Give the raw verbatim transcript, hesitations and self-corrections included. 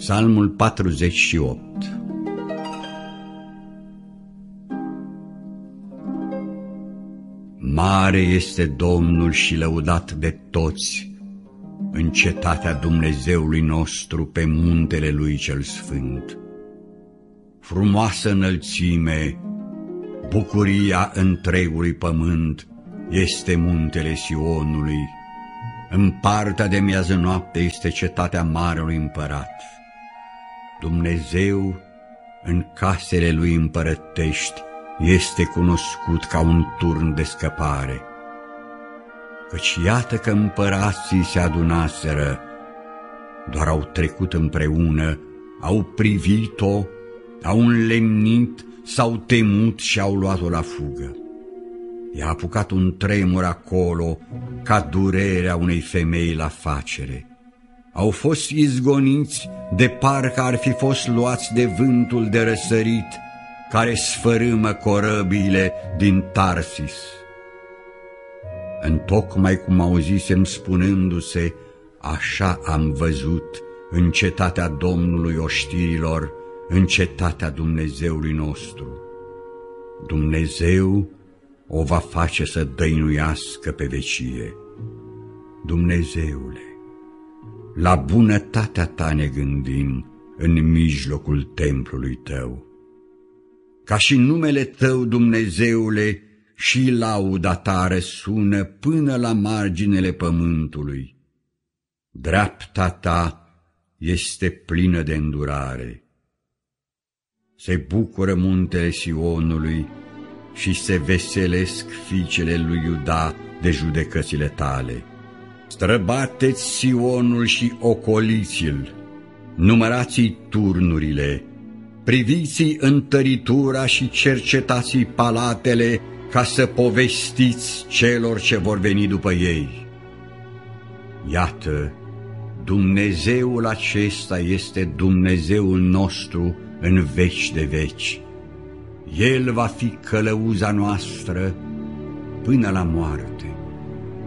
Psalmul patruzeci și opt. Mare este Domnul și lăudat de toți în cetatea Dumnezeului nostru, pe muntele Lui cel Sfânt. Frumoasă înălțime, bucuria întregului pământ este muntele Sionului. În partea de miază noapte este cetatea Marelui Împărat. Dumnezeu în casele Lui împărătești este cunoscut ca un turn de scăpare. Căci iată că împărații se adunaseră, doar au trecut împreună, au privit-o, au înlemnit, s-au temut și au luat-o la fugă. I-a apucat un tremur acolo, ca durerea unei femei la facere. Au fost izgoniți de parcă ar fi fost luați de vântul de răsărit, care sfărâmă corăbiile din Tarsis. Întocmai cum auzisem spunându-se, așa am văzut în cetatea Domnului oștirilor, în cetatea Dumnezeului nostru. Dumnezeu o va face să dăinuiască pe vecie. Dumnezeule, la bunătatea ta ne gândim în mijlocul templului tău. Ca și numele tău, Dumnezeule, și lauda ta răsună până la marginile pământului. Dreapta ta este plină de îndurare. Se bucură muntele Sionului și se veselesc fiicele lui Iuda de judecățile tale. Străbateți Sionul și ocoliți-l, numărați-i turnurile, priviți-i întăritura și cercetați-i palatele, ca să povestiți celor ce vor veni după ei. Iată, Dumnezeul acesta este Dumnezeul nostru în veci de veci. El va fi călăuza noastră până la moarte.